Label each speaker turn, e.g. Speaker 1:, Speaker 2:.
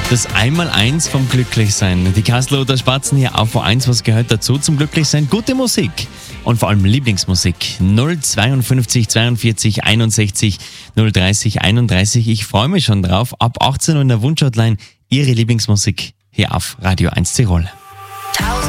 Speaker 1: Das Einmaleins vom Glücklichsein. Die Kasseler Spatzen hier auf V1, was gehört dazu zum Glücklichsein? Gute Musik und vor allem Lieblingsmusik. 052 42 61 030 31. Ich freue mich schon drauf. Ab 18 Uhr in der Wunschhotline Ihre Lieblingsmusik hier auf Radio 1 Tirol.